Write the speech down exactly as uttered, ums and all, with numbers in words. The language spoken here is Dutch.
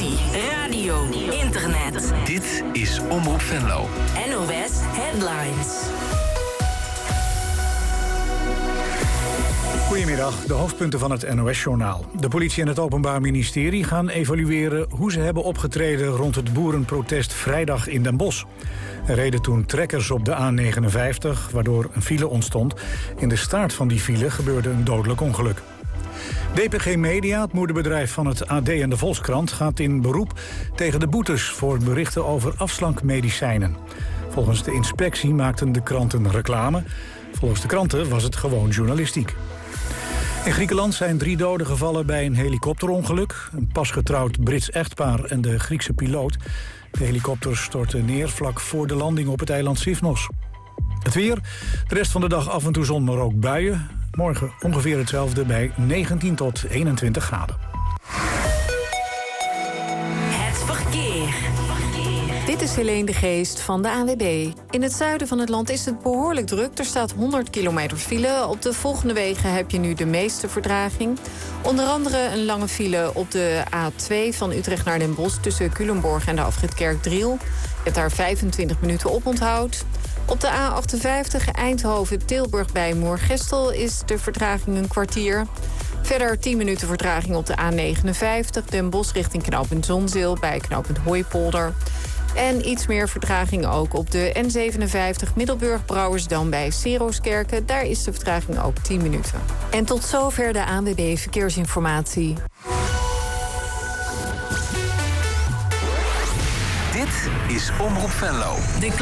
televisie, radio, internet. Dit is Omroep Venlo. N O S Headlines. Goedemiddag, de hoofdpunten van het N O S-journaal. De politie en het Openbaar Ministerie gaan evalueren hoe ze hebben opgetreden rond het boerenprotest vrijdag in Den Bosch. Er reden toen trekkers op de A negenenvijftig, waardoor een file ontstond. In de staart van die file gebeurde een dodelijk ongeluk. D P G Media, het moederbedrijf van het A D en de Volkskrant, gaat in beroep tegen de boetes voor berichten over afslankmedicijnen. Volgens de inspectie maakten de kranten reclame. Volgens de kranten was het gewoon journalistiek. In Griekenland zijn drie doden gevallen bij een helikopterongeluk. Een pasgetrouwd Brits echtpaar en de Griekse piloot. De helikopter stortte neer vlak voor de landing op het eiland Sifnos. Het weer, de rest van de dag af en toe zon, maar ook buien. Morgen ongeveer hetzelfde bij negentien tot eenentwintig graden. Het verkeer. Dit is Helene de Geest van de A N W B. In het zuiden van het land is het behoorlijk druk. Er staat honderd kilometer file. Op de volgende wegen heb je nu de meeste vertraging. Onder andere een lange file op de A twee van Utrecht naar Den Bosch... tussen Culemborg en de afrit Kerkdriel. Je hebt daar vijfentwintig minuten oponthoud. Op de A achtenvijftig Eindhoven-Tilburg bij Moergestel is de vertraging een kwartier. Verder tien minuten vertraging op de A negenenvijftig... Den Bosch richting knooppunt Zonzeel bij knooppunt Hooipolder. En iets meer vertraging ook op de N zevenenvijftig Middelburg-Brouwersdam bij Seroskerken. Daar is de vertraging ook tien minuten. En tot zover de A N W B Verkeersinformatie. Dit is Omroep Venlo. De